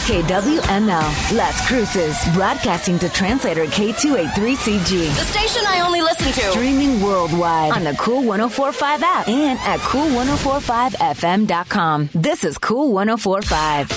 KWML, Las Cruces, broadcasting to translator K283CG. The station I only listen to. Streaming worldwide on the Cool 104.5 app and at cool1045fm.com. This is Cool 104.5.